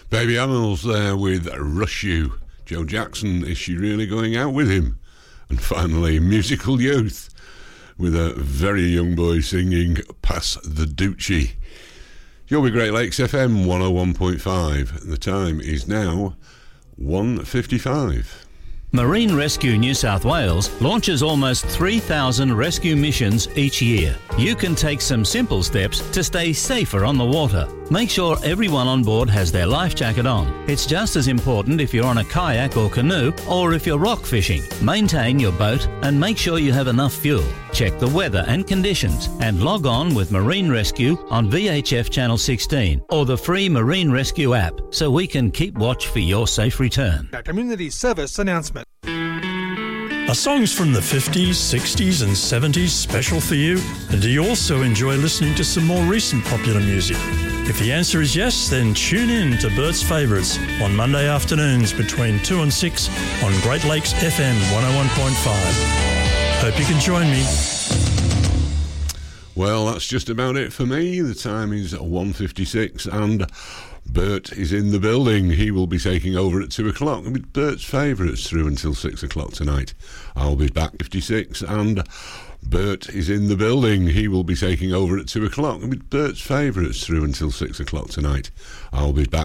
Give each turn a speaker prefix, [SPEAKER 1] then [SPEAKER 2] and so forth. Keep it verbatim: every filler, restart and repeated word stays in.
[SPEAKER 1] Baby Animals there with Rush You. Joe Jackson, Is She Really Going Out With Him? And finally, Musical Youth with a very young boy singing Pass the Doochie. You'll be Great Lakes F M one oh one point five. The time is now one fifty-five.
[SPEAKER 2] Marine Rescue New South Wales launches almost three thousand rescue missions each year. You can take some simple steps to stay safer on the water. Make sure everyone on board has their life jacket on. It's just as important if you're on a kayak or canoe or if you're rock fishing. Maintain your boat and make sure you have enough fuel. Check the weather and conditions and log on with Marine Rescue on V H F Channel sixteen or the free Marine Rescue app so we can keep watch for your safe return.
[SPEAKER 3] A community service announcement.
[SPEAKER 4] Are songs from the fifties, sixties and seventies special for you? And do you also enjoy listening to some more recent popular music? If the answer is yes, then tune in to Bert's Favourites on Monday afternoons between two and six on Great Lakes F M one oh one point five. Hope you can join me.
[SPEAKER 1] Well, that's just about it for me. The time is one fifty-six and Bert is in the building. He will be taking over at two o'clock with Bert's Favourites through until six o'clock tonight. I'll be back fifty-six and Bert is in the building. He will be taking over at two o'clock with Bert's Favourites through until six o'clock tonight. I'll be back